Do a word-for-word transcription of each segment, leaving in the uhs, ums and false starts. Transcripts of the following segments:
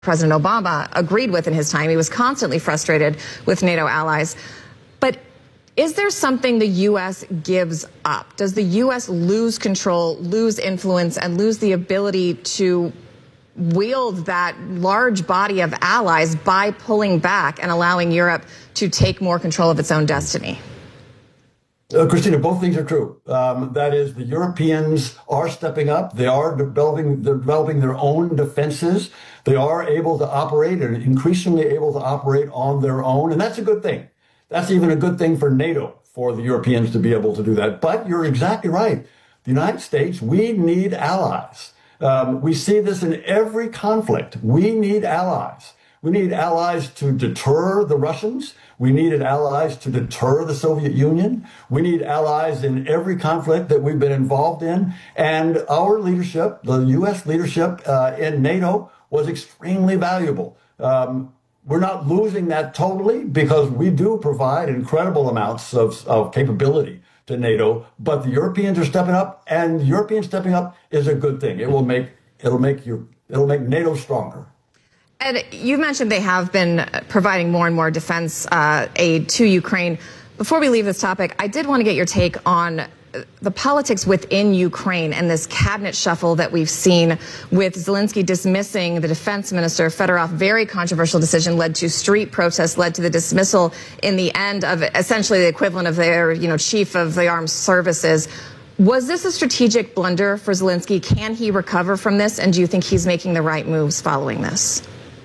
President Obama agreed with in his time. He was constantly frustrated with NATO allies. But is there something the U S gives up? Does the U S lose control, lose influence, and lose the ability to wield that large body of allies by pulling back and allowing Europe to take more control of its own destiny? Uh, Christina, both things are true. Um, that is, the Europeans are stepping up. They are developing, they're developing their own defenses. They are able to operate and increasingly able to operate on their own. And that's a good thing. That's even a good thing for NATO, for the Europeans to be able to do that. But you're exactly right. The United States, we need allies. Um, we see this in every conflict. We need allies. We need allies to deter the Russians. We needed allies to deter the Soviet Union. We need allies in every conflict that we've been involved in. And our leadership, the U S leadership uh, in NATO, was extremely valuable. Um, we're not losing that totally because we do provide incredible amounts of, of capability to NATO, but the Europeans are stepping up, and the Europeans stepping up is a good thing. It will make, it'll make you, it'll make NATO stronger. Ed, you mentioned they have been providing more and more defense uh, aid to Ukraine. Before we leave this topic, I did want to get your take on the politics within Ukraine and this cabinet shuffle that we've seen with Zelensky dismissing the defense minister, Fedorov. Very controversial decision, led to street protests, led to the dismissal in the end of essentially the equivalent of their, you know, chief of the armed services. Was this a strategic blunder for Zelensky? Can he recover from this? And do you think he's making the right moves following this?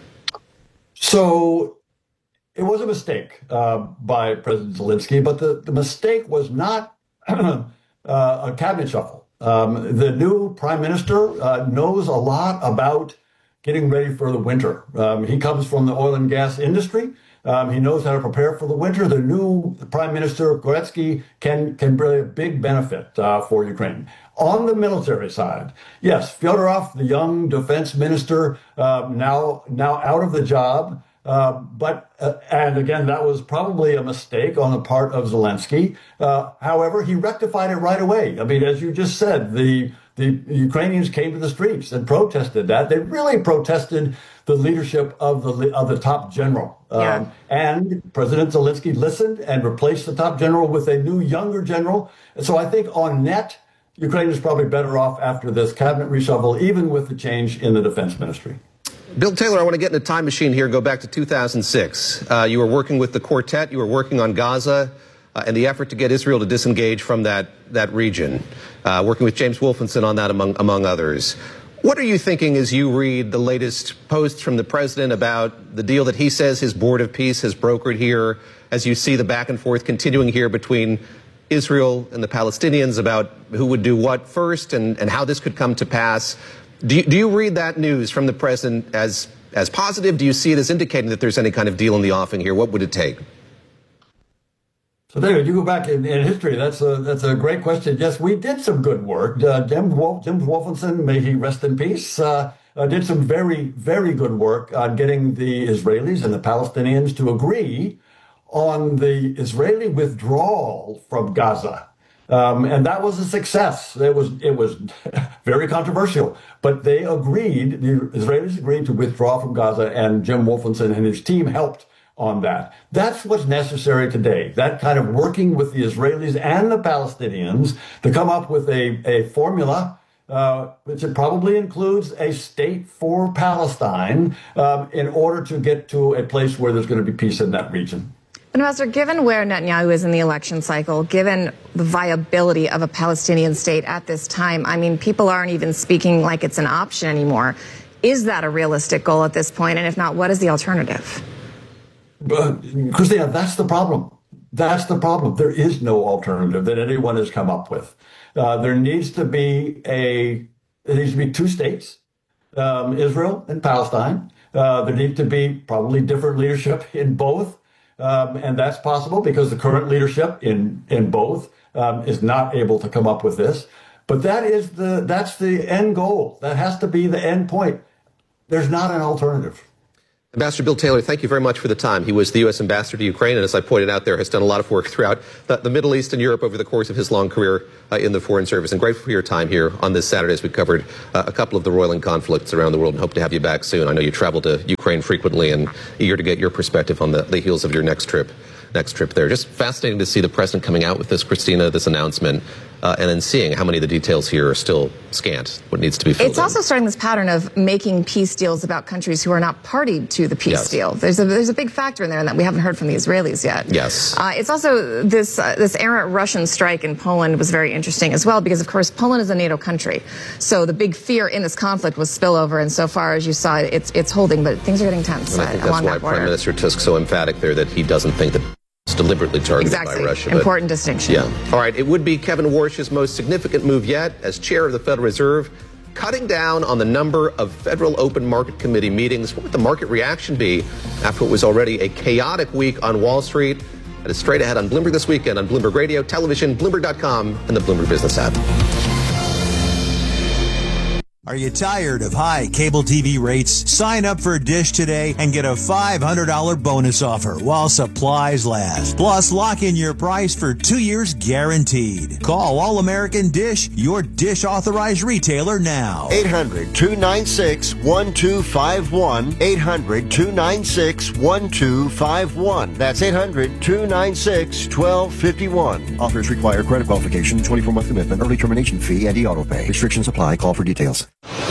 So it was a mistake uh, by President Zelensky, but the, the mistake was not uh, a cabinet shuffle. Um, the new prime minister uh, knows a lot about getting ready for the winter. Um, he comes from the oil and gas industry. Um, he knows how to prepare for the winter. The new prime minister, Goretzky, can, can bring a big benefit uh, for Ukraine. On the military side, yes, Fedorov, the young defense minister, uh, now now out of the job. Uh, but, uh, and again, that was probably a mistake on the part of Zelensky. Uh, however, he rectified it right away. I mean, as you just said, the, the Ukrainians came to the streets and protested that. They really protested the leadership of the, of the top general. Yeah. Um, and President Zelensky listened and replaced the top general with a new, younger general. And so I think on net, Ukraine is probably better off after this cabinet reshuffle, even with the change in the defense ministry. Bill Taylor, I want to get in a time machine here, go back to two thousand six. Uh, you were working with the quartet, you were working on Gaza, uh, and the effort to get Israel to disengage from that, that region, uh, working with James Wolfenson on that, among, among others. What are you thinking as you read the latest posts from the president about the deal that he says his board of peace has brokered here, as you see the back and forth continuing here between Israel and the Palestinians about who would do what first and, and how this could come to pass? Do you, do you read that news from the president as, as positive? Do you see it as indicating that there's any kind of deal in the offing here? What would it take? So David, you go back in, in history. That's a that's a great question. Yes, we did some good work. Uh, Jim, Wolf, Jim Wolfenson, may he rest in peace, uh, uh, did some very, very good work on getting the Israelis and the Palestinians to agree on the Israeli withdrawal from Gaza. Um, and that was a success. It was it was very controversial, but they agreed, the Israelis agreed to withdraw from Gaza, and Jim Wolfenson and his team helped on that. That's what's necessary today, that kind of working with the Israelis and the Palestinians to come up with a, a formula, uh, which it probably includes a state for Palestine, um, in order to get to a place where there's going to be peace in that region. Ambassador, given where Netanyahu is in the election cycle, given the viability of a Palestinian state at this time, I mean, people aren't even speaking like it's an option anymore. Is that a realistic goal at this point? And if not, what is the alternative? But, Christina, that's the problem. That's the problem. There is no alternative that anyone has come up with. Uh, there needs to be a, there needs to be two states, um, Israel and Palestine. Uh, there needs to be probably different leadership in both. Um, and that's possible because the current leadership in, in both um, is not able to come up with this. But that is the, that's the end goal. That has to be the end point. There's not an alternative. Ambassador Bill Taylor, thank you very much for the time. He was the U S ambassador to Ukraine, and as I pointed out there, has done a lot of work throughout the, the Middle East and Europe over the course of his long career uh, in the Foreign Service. And grateful for your time here on this Saturday as we covered uh, a couple of the roiling conflicts around the world, and hope to have you back soon. I know you travel to Ukraine frequently, and eager to get your perspective on the, the heels of your next trip. Next trip there. Just fascinating to see the president coming out with this, Christina, this announcement, uh, and then seeing how many of the details here are still scant, what needs to be filled It's in. also starting this pattern of making peace deals about countries who are not party to the peace Yes. deal. There's a there's a big factor in there that we haven't heard from the Israelis yet. Yes. Uh, it's also this uh, this errant Russian strike in Poland was very interesting as well, because of course Poland is a NATO country. So the big fear in this conflict was spillover, and so far as you saw, it's it's holding, but things are getting tense And I uh, think that's along why that border. Prime Minister Tusk so emphatic there that he doesn't think that it's deliberately targeted Exactly. by Russia. but- Important distinction. Yeah. All right. It would be Kevin Warsh's most significant move yet as chair of the Federal Reserve, cutting down on the number of Federal Open Market Committee meetings. What would the market reaction be after what was already a chaotic week on Wall Street? That is straight ahead on Bloomberg This Weekend on Bloomberg Radio, television, Bloomberg dot com, and the Bloomberg Business app. Are you tired of high cable T V rates? Sign up for Dish today and get a five hundred dollars bonus offer while supplies last. Plus, lock in your price for two years guaranteed. Call All American Dish, your Dish authorized retailer now. eight hundred, two nine six, one two five one. eight hundred, two nine six, one two five one. That's eight hundred, two nine six, one two five one. Offers require credit qualification, twenty-four month commitment, early termination fee, and e-auto pay. Restrictions apply. Call for details.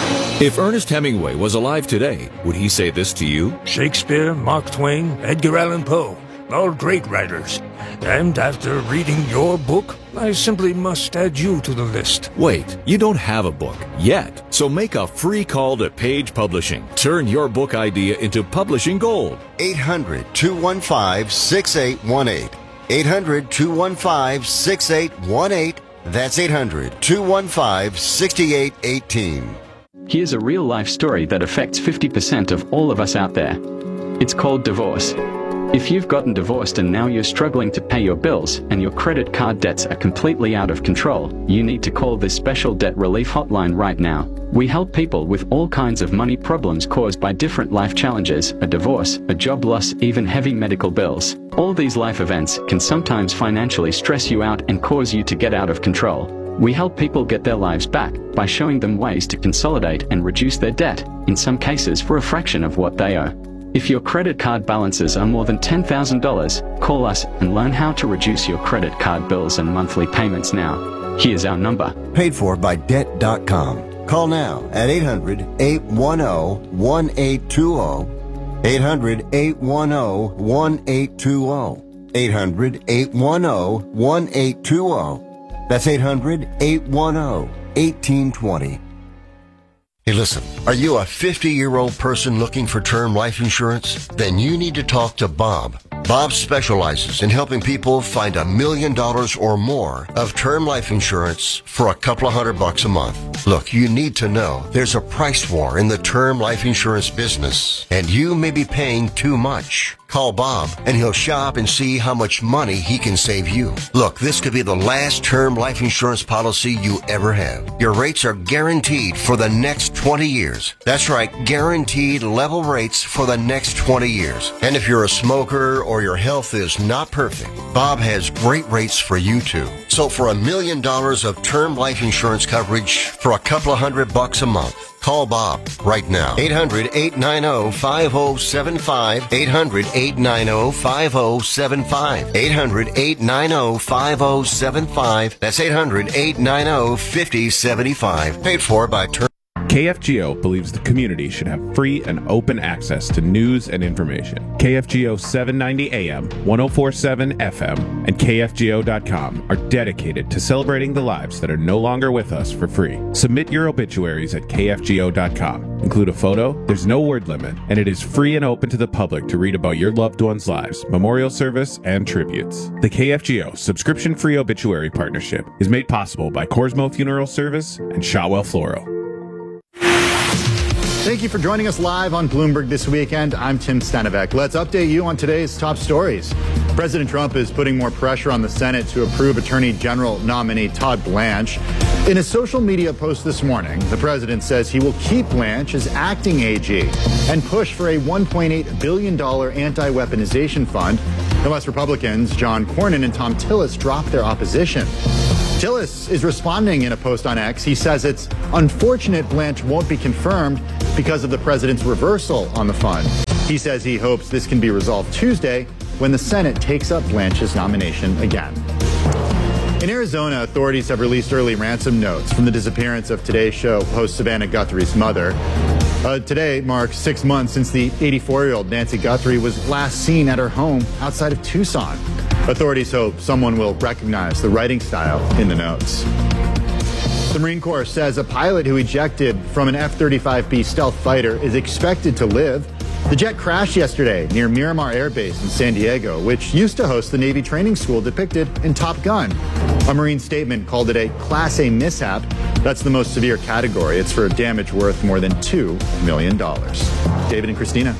If Ernest Hemingway was alive today, would he say this to you? Shakespeare, Mark Twain, Edgar Allan Poe, all great writers. And after reading your book, I simply must add you to the list. Wait, you don't have a book yet. So make a free call to Page Publishing. Turn your book idea into publishing gold. eight hundred, two one five, six eight one eight. eight hundred, two one five, six eight one eight. That's eight hundred, two one five, six eight one eight. Here's a real-life story that affects fifty percent of all of us out there. It's called divorce. If you've gotten divorced and now you're struggling to pay your bills and your credit card debts are completely out of control, you need to call this special debt relief hotline right now. We help people with all kinds of money problems caused by different life challenges, a divorce, a job loss, even heavy medical bills. All these life events can sometimes financially stress you out and cause you to get out of control. We help people get their lives back by showing them ways to consolidate and reduce their debt, in some cases for a fraction of what they owe. If your credit card balances are more than ten thousand dollars, call us and learn how to reduce your credit card bills and monthly payments now. Here's our number. Paid for by debt dot com. Call now at eight hundred, eight one zero, one eight two zero. eight hundred, eight one zero, one eight two zero. eight hundred, eight one zero, one eight two zero. That's eight hundred, eight one zero, one eight two zero. Hey, listen, are you a fifty-year-old person looking for term life insurance? Then you need to talk to Bob. Bob specializes in helping people find a million dollars or more of term life insurance for a couple of hundred bucks a month. Look, you need to know there's a price war in the term life insurance business, and you may be paying too much. Call Bob and he'll shop and see how much money he can save you. Look, this could be the last term life insurance policy you ever have. Your rates are guaranteed for the next twenty years. That's right, guaranteed level rates for the next twenty years. And if you're a smoker or your health is not perfect, Bob has great rates for you too. So for a million dollars of term life insurance coverage for a couple of hundred bucks a month, call Bob right now. eight hundred, eight nine zero, five zero seven five. eight hundred, eight nine zero, five zero seven five. eight hundred, eight nine zero, five zero seven five. That's eight hundred, eight nine zero, five zero seven five. Paid for by Term. K F G O believes the community should have free and open access to news and information. K F G O seven ninety A M, one oh four point seven F M, and K F G O dot com are dedicated to celebrating the lives that are no longer with us for free. Submit your obituaries at K F G O dot com. Include a photo, there's no word limit, and it is free and open to the public to read about your loved ones' lives, memorial service, and tributes. The K F G O subscription-free obituary partnership is made possible by Corsmo Funeral Service and Shotwell Floral. Thank you for joining us live on Bloomberg This Weekend. I'm Tim Stenivek. Let's update you on today's top stories. President Trump is putting more pressure on the Senate to approve Attorney General nominee Todd Blanche. In a social media post this morning, the president says he will keep Blanche as acting A G and push for a one point eight billion dollars anti-weaponization fund, unless Republicans John Cornyn and Thom Tillis drop their opposition. Tillis is responding in a post on X. He says it's unfortunate Blanche won't be confirmed because of the president's reversal on the fund. He says he hopes this can be resolved Tuesday when the Senate takes up Blanche's nomination again. In Arizona, authorities have released early ransom notes from the disappearance of Today's Show host Savannah Guthrie's mother. Uh, today marks six months since the eighty-four-year-old Nancy Guthrie was last seen at her home outside of Tucson. Authorities hope someone will recognize the writing style in the notes. The Marine Corps says a pilot who ejected from an F thirty-five B stealth fighter is expected to live. The jet crashed yesterday near Miramar Air Base in San Diego, which used to host the Navy training school depicted in Top Gun. A Marine statement called it a Class A mishap. That's the most severe category. It's for damage worth more than two million dollars. David and Christina.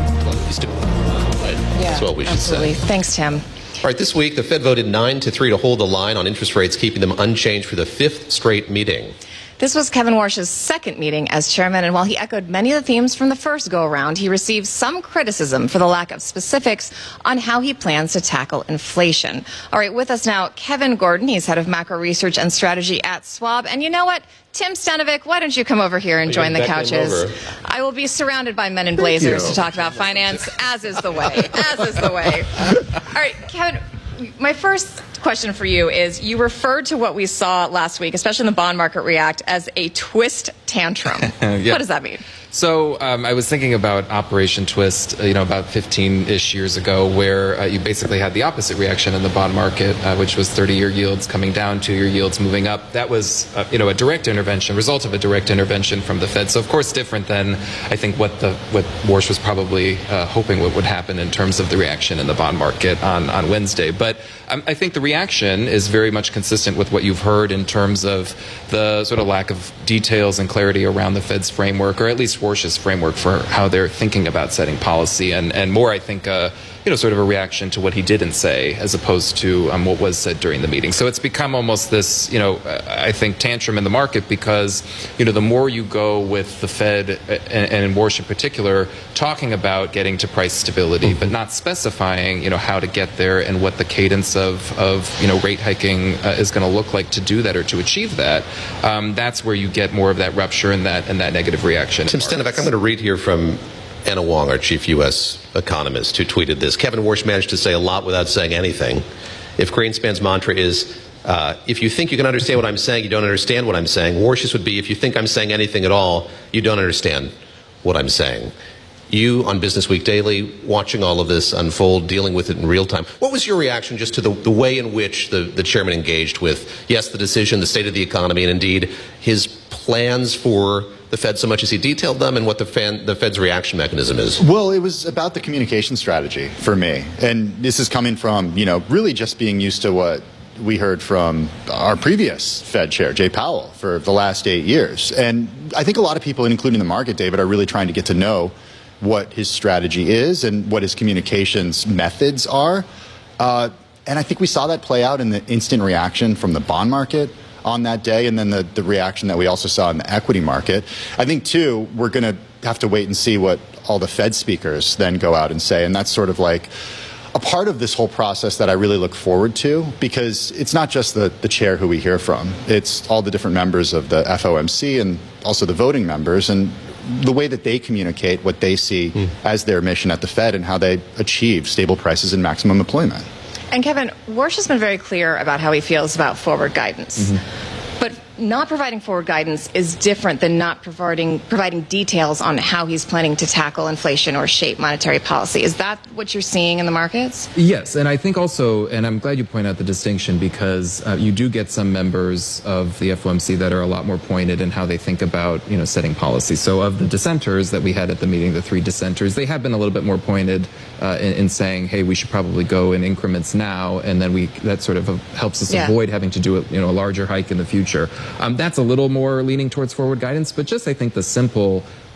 That's what we should absolutely. say. Thanks, Tim. All right, this week the Fed voted nine to three to hold the line on interest rates, keeping them unchanged for the fifth straight meeting. This was Kevin Warsh's second meeting as chairman, and while he echoed many of the themes from the first go-around, he received some criticism for the lack of specifics on how he plans to tackle inflation. All right, with us now, Kevin Gordon. He's head of macro research and strategy at Schwab. And you know what? Tim Stenivek, why don't you come over here and join the couches? I will be surrounded by men in blazers to talk about finance, as is the way, as is the way. All right, Kevin, my first question for you is, you referred to what we saw last week, especially in the bond market react, as a twist tantrum. Yeah. What does that mean? So um, I was thinking about Operation Twist, uh, you know, about fifteen-ish years ago, where uh, you basically had the opposite reaction in the bond market, uh, which was thirty-year yields coming down, two-year yields moving up. That was, uh, you know, a direct intervention, result of a direct intervention from the Fed. So, of course, different than I think what the what Warsh was probably uh, hoping what would happen in terms of the reaction in the bond market on, on Wednesday. But um, I think the reaction is very much consistent with what you've heard in terms of the sort of lack of details and clarity around the Fed's framework, or at least Warsh's framework for how they're thinking about setting policy, and, and more, I think, uh, you know, sort of a reaction to what he didn't say as opposed to um, what was said during the meeting. So it's become almost this, you know, I think, tantrum in the market because, you know, the more you go with the Fed and, and Warsh in particular talking about getting to price stability, but not specifying, you know, how to get there and what the cadence of, of you know, rate hiking uh, is going to look like to do that or to achieve that, um, that's where you get more of that rupture and that and that negative reaction. Tim Stenivek, I'm going to read here from Anna Wong, our chief U S economist, who tweeted this. Kevin Warsh managed to say a lot without saying anything. If Greenspan's mantra is, uh, if you think you can understand what I'm saying, you don't understand what I'm saying, Warsh's would be, if you think I'm saying anything at all, you don't understand what I'm saying. You, on Business Week Daily, watching all of this unfold, dealing with it in real time, what was your reaction just to the, the way in which the, the chairman engaged with, yes, the decision, the state of the economy, and indeed his plans for the Fed, so much as he detailed them, and what the, fan, the Fed's reaction mechanism is? Well, it was about the communication strategy for me. And this is coming from, you know, really just being used to what we heard from our previous Fed chair, Jay Powell, for the last eight years. And I think a lot of people, including the market, David, are really trying to get to know what his strategy is and what his communications methods are. Uh, and I think we saw that play out in the instant reaction from the bond market on that day, and then the, the reaction that we also saw in the equity market. I think, too, we're going to have to wait and see what all the Fed speakers then go out and say. And that's sort of like a part of this whole process that I really look forward to, because it's not just the, the chair who we hear from. It's all the different members of the F O M C and also the voting members, and the way that they communicate what they see mm. as their mission at the Fed and how they achieve stable prices and maximum employment. And Kevin, Warsh has been very clear about how he feels about forward guidance. Mm-hmm. But not providing forward guidance is different than not providing providing details on how he's planning to tackle inflation or shape monetary policy. Is that what you're seeing in the markets? Yes, and I think also, and I'm glad you point out the distinction, because uh, you do get some members of the F O M C that are a lot more pointed in how they think about, you know, setting policy. So of the dissenters that we had at the meeting, the three dissenters, they have been a little bit more pointed uh, in, in saying, hey, we should probably go in increments now, and then we that sort of helps us yeah. avoid having to do a, you know, a larger hike in the future. Um, that's a little more leaning towards forward guidance, but just I think the simple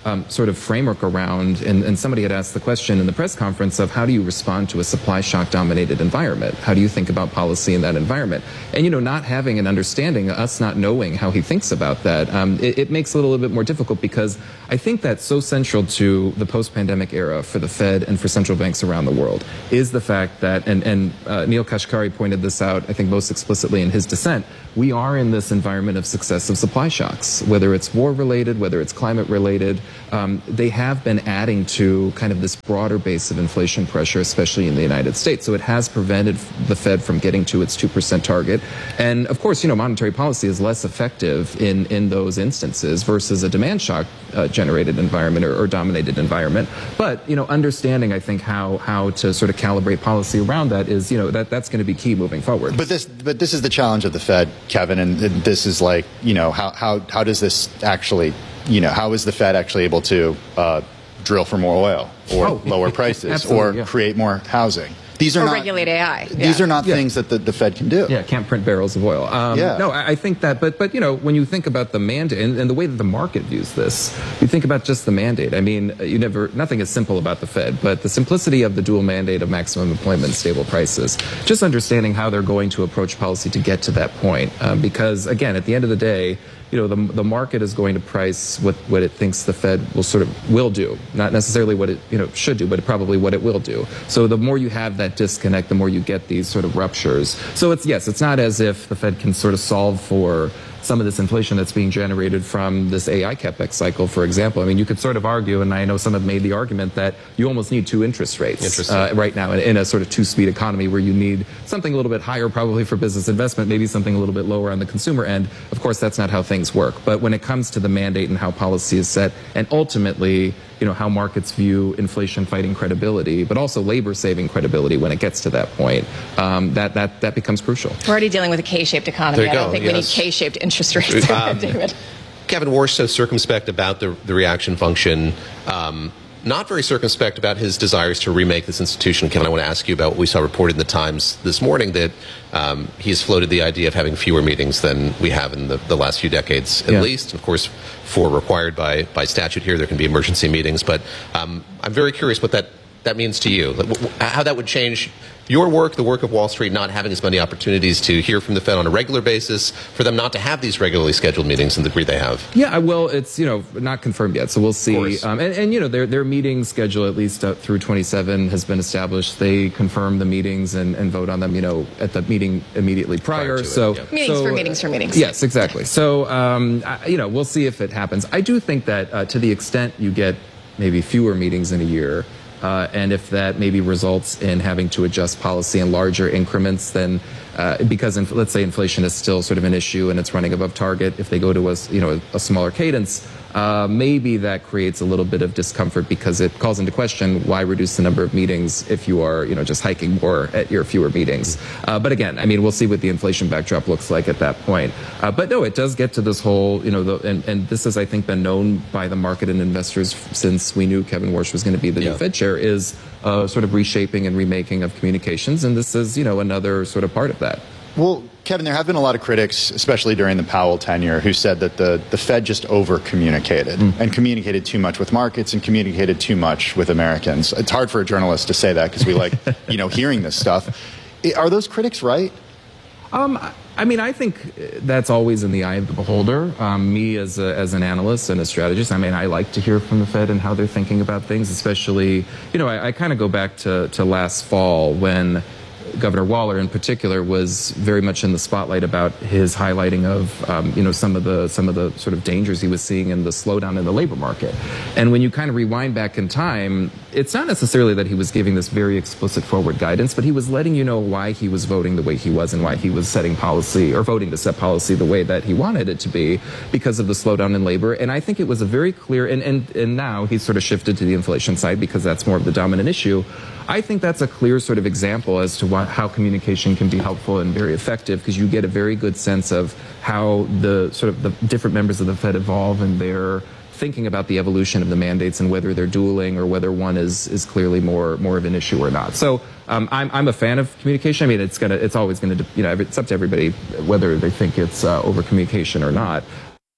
um, sort of framework around, and, and somebody had asked the question in the press conference of how do you respond to a supply shock dominated environment? How do you think about policy in that environment? And, you know, not having an understanding, us not knowing how he thinks about that, um, it, it makes it a little bit more difficult, because I think that's so central to the post-pandemic era for the Fed and for central banks around the world is the fact that, and, and uh, Neil Kashkari pointed this out, I think most explicitly in his dissent, we are in this environment of successive supply shocks, whether it's war-related, whether it's climate-related. Um, they have been adding to kind of this broader base of inflation pressure, especially in the United States. So it has prevented the Fed from getting to its two percent target. And of course, you know, monetary policy is less effective in, in those instances versus a demand shock uh, generated environment or, or dominated environment. But, you know, understanding, I think, how, how to sort of calibrate policy around that is, you know, that, that's going to be key moving forward. But this, but this is the challenge of the Fed, Kevin, and this is like, you know, how, how, how does this actually, you know, how is the Fed actually able to uh, drill for more oil or oh, lower prices or yeah. create more housing? These are or not regulate A I. These yeah. are not yeah. things that the, the Fed can do. Yeah, can't print barrels of oil. Um, yeah. No, I, I think that, but but you know, when you think about the mandate and, and the way that the market views this, you think about just the mandate. I mean, you never, nothing is simple about the Fed, but the simplicity of the dual mandate of maximum employment and stable prices, just understanding how they're going to approach policy to get to that point. Um, because again, at the end of the day, you know, the, the market is going to price what, what it thinks the Fed will sort of will do, not necessarily what it, you know, should do, but probably what it will do. So the more you have that disconnect, the more you get these sort of ruptures. So it's, yes, it's not as if the Fed can sort of solve for some of this inflation that's being generated from this A I capex cycle, for example. I mean, you could sort of argue, and I know some have made the argument that you almost need two interest rates uh, right now in, in a sort of two-speed economy where you need something a little bit higher probably for business investment, maybe something a little bit lower on the consumer end. Of course, that's not how things work. But when it comes to the mandate and how policy is set, and ultimately, you know, how markets view inflation fighting credibility, but also labor saving credibility when it gets to that point, um, that, that, that becomes crucial. We're already dealing with a K-shaped economy. I don't go, think yes. we need K-shaped interest rates, Um, David. Kevin Warsh so circumspect about the, the reaction function, um, not very circumspect about his desires to remake this institution. Kevin, I want to ask you about what we saw reported in the Times this morning, that um, he's floated the idea of having fewer meetings than we have in the, the last few decades, at yeah. least. Of course, four required by, by statute here. There can be emergency meetings. But um, I'm very curious what that, that means to you, like, w- how that would change your work, the work of Wall Street, not having as many opportunities to hear from the Fed on a regular basis, for them not to have these regularly scheduled meetings in the degree they have. Yeah, well, it's, you know, not confirmed yet, so we'll see. Um, and, and, you know, their, their meeting schedule, at least uh, through twenty-seven, has been established. They confirm the meetings and, and vote on them, you know, at the meeting immediately prior. Prior to so it, yeah. Meetings so, for meetings for meetings. Yes, exactly. So, um, I, you know, we'll see if it happens. I do think that uh, to the extent you get maybe fewer meetings in a year, Uh, and if that maybe results in having to adjust policy in larger increments, then uh, because inf- let's say inflation is still sort of an issue and it's running above target, if they go to a, you know, a, a smaller cadence, uh, maybe that creates a little bit of discomfort because it calls into question why reduce the number of meetings if you are, you know, just hiking more at your fewer meetings. Uh, but again, I mean, we'll see what the inflation backdrop looks like at that point. Uh, but no, it does get to this whole, you know, the, and, and this has, I think, been known by the market and investors since we knew Kevin Warsh was going to be the yeah. new Fed chair, is uh, sort of reshaping and remaking of communications. And this is, you know, another sort of part of that. Well, Kevin, there have been a lot of critics, especially during the Powell tenure, who said that the, the Fed just over-communicated mm. and communicated too much with markets and communicated too much with Americans. It's hard for a journalist to say that because we like, you know, hearing this stuff. Are those critics right? Um, I mean, I think that's always in the eye of the beholder. Um, me as a, as an analyst and a strategist, I mean, I like to hear from the Fed and how they're thinking about things, especially, you know, I, I kind of go back to, to last fall when Governor Waller in particular was very much in the spotlight about his highlighting of, um, you know, some of the some of the sort of dangers he was seeing in the slowdown in the labor market. And when you kind of rewind back in time, it's not necessarily that he was giving this very explicit forward guidance, but he was letting you know why he was voting the way he was and why he was setting policy or voting to set policy the way that he wanted it to be because of the slowdown in labor. And I think it was a very clear, and, and, and now he's sort of shifted to the inflation side because that's more of the dominant issue. I think that's a clear sort of example as to what, how communication can be helpful and very effective, because you get a very good sense of how the sort of the different members of the Fed evolve and their thinking about the evolution of the mandates and whether they're dueling or whether one is is clearly more more of an issue or not. So um, I'm I'm a fan of communication. I mean, it's gonna it's always gonna, you know, it's up to everybody whether they think it's uh, over communication or not.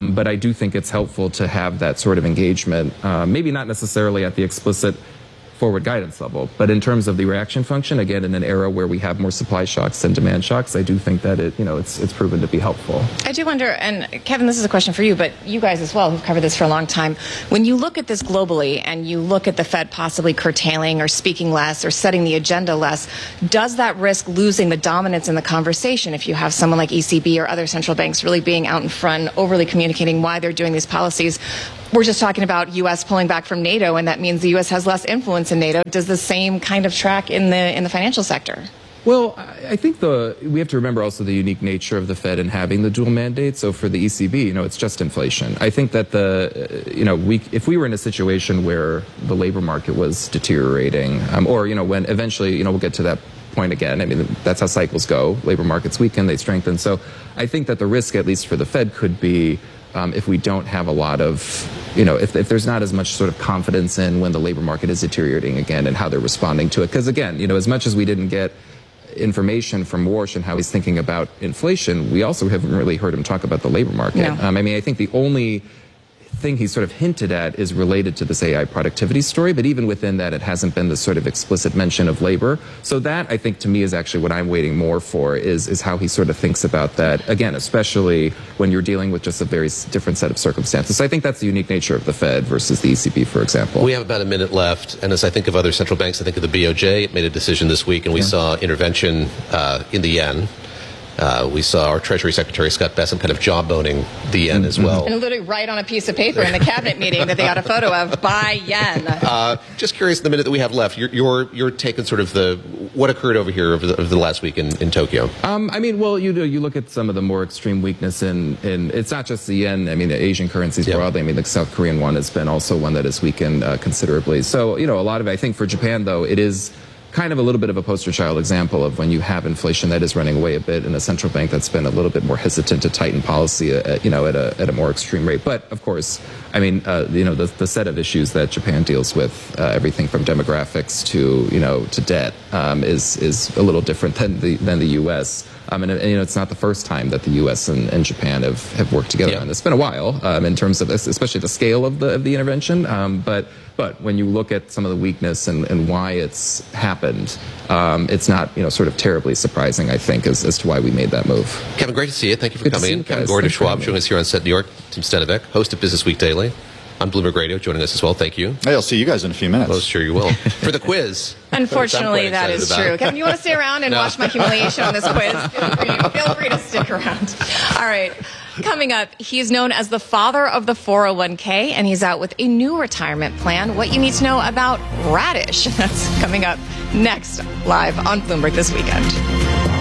But I do think it's helpful to have that sort of engagement, uh, maybe not necessarily at the explicit forward guidance level, but in terms of the reaction function, again, in an era where we have more supply shocks than demand shocks, I do think that it, you know, it's it's proven to be helpful. I do wonder, and Kevin, this is a question for you, but you guys as well, who've covered this for a long time, when you look at this globally and you look at the Fed possibly curtailing or speaking less or setting the agenda less, does that risk losing the dominance in the conversation if you have someone like E C B or other central banks really being out in front, overly communicating why they're doing these policies? We're just talking about U S pulling back from NATO, and that means the U S has less influence in NATO. Does the same kind of track in the in the financial sector? Well, I think the we have to remember also the unique nature of the Fed and having the dual mandate. So for the E C B, you know, it's just inflation. I think that the, you know, we if we were in a situation where the labor market was deteriorating, um, or, you know, when eventually, you know, we'll get to that point again. I mean, that's how cycles go. Labor markets weaken, they strengthen. So I think that the risk, at least for the Fed, could be Um, if we don't have a lot of, you know, if, if there's not as much sort of confidence in when the labor market is deteriorating again and how they're responding to it. Because again, you know, as much as we didn't get information from Warsh and how he's thinking about inflation, we also haven't really heard him talk about the labor market. No. Um, I mean, I think the only thing he sort of hinted at is related to this A I productivity story, but even within that, it hasn't been the sort of explicit mention of labor. So that, I think, to me, is actually what I'm waiting more for, is is how he sort of thinks about that, again, especially when you're dealing with just a very different set of circumstances. So I think that's the unique nature of the Fed versus the E C B, for example. We have about a minute left, and as I think of other central banks, I think of the B O J. It made a decision this week, and we yeah. saw intervention uh, in the yen. Uh, we saw our Treasury Secretary Scott Bessent kind of jawboning the yen as well. And literally write on a piece of paper in the cabinet meeting that they got a photo of, buy yen. Uh, just curious, in the minute that we have left, your your, your take on sort of the what occurred over here over the, over the last week in, in Tokyo. Um, I mean, well, you know, you look at some of the more extreme weakness in, in it's not just the yen. I mean, the Asian currencies yep. broadly. I mean, the South Korean one has been also one that has weakened uh, considerably. So, you know, a lot of it, I think for Japan, though, it is kind of a little bit of a poster child example of when you have inflation that is running away a bit in a central bank that's been a little bit more hesitant to tighten policy, at, you know, at a, at a more extreme rate. But of course, I mean, uh, you know, the, the set of issues that Japan deals with, uh, everything from demographics to, you know, to debt, um, is is a little different than the than the U S. Um, and, and, you know, it's not the first time that the U S and, and Japan have, have worked together yeah. on this. It's been a while, um, in terms of, especially the scale of the of the intervention. Um, but but when you look at some of the weakness and, and why it's happened, um, it's not, you know, sort of terribly surprising, I think, as, as to why we made that move. Kevin, great to see you. Thank you for Good coming in. You Kevin Gordon of Schwab joining us here on Set New York. Tim Stenovec, host of Business Week Daily on Bloomberg Radio, joining us as well. Thank you. Hey, I'll see you guys in a few minutes. Well, sure you will. For the quiz. Unfortunately, that is about. true. Kevin, you want to stay around and no. watch my humiliation on this quiz? Feel free, feel free to stick around. All right. Coming up, he's known as the father of the four oh one k, and he's out with a new retirement plan. What you need to know about Radish. That's coming up next, live on Bloomberg This Weekend.